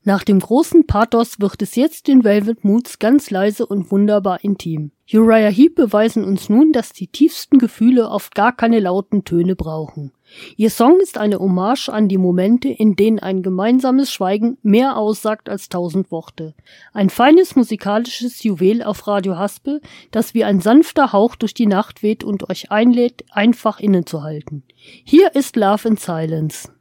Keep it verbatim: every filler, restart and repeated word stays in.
Nach dem großen Pathos wird es jetzt den Velvet Moods ganz leise und wunderbar intim. Uriah Heep beweisen uns nun, dass die tiefsten Gefühle oft gar keine lauten Töne brauchen. Ihr Song ist eine Hommage an die Momente, in denen ein gemeinsames Schweigen mehr aussagt als tausend Worte. Ein feines musikalisches Juwel auf Radio Haspel, das wie ein sanfter Hauch durch die Nacht weht und euch einlädt, einfach innezuhalten. Hier ist Love in Silence.